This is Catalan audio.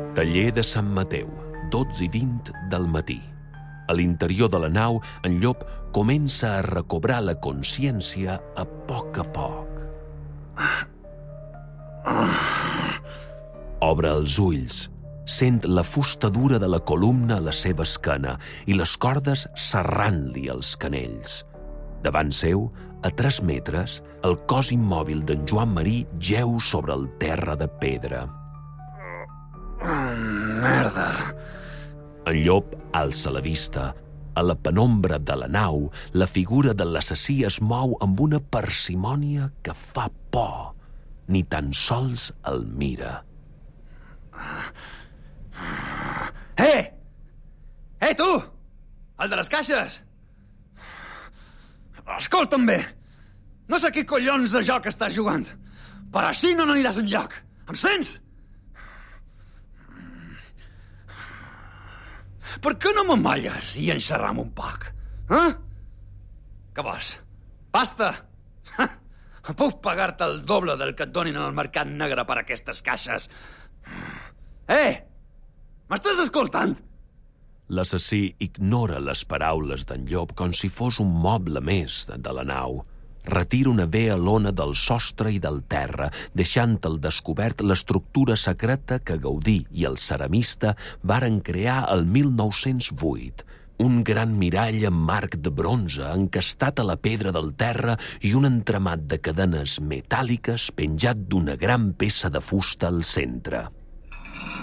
Taller de Sant Mateu, 12:20 del matí. A l'interior de la nau, en Llop comença a recobrar la consciència a poc. Obre els ulls, sent la fusta dura de la columna a la seva esquena i les cordes serrant-li els canells. Davant seu, a 3 metres, el cos immòbil d'en Joan Marí jeu sobre el terra de pedra. Merda! En Llop alça la vista. A la penombra de la nau, la figura de l'assassí es mou amb una parsimònia que fa por. Ni tan sols el mira. Tu! El de les caixes! Escolta'm bé! No sé què collons de joc estàs jugant, però així no n'aniràs enlloc. Em sents? Per què no m'emmalles i enxerram un poc? Què vols? Pasta? Puc pagar-te el doble del que et donin al mercat negre per aquestes caixes. M'estàs escoltant? L'assassí ignora les paraules d'en Llop com si fos un moble més de la nau. Retira una vea lona del sostre i del terra, deixant al descobert l'estructura secreta que Gaudí i el ceramista varen crear el 1908. Un gran mirall amb marc de bronze encastat a la pedra del terra i un entramat de cadenes metàl·liques penjat d'una gran peça de fusta al centre.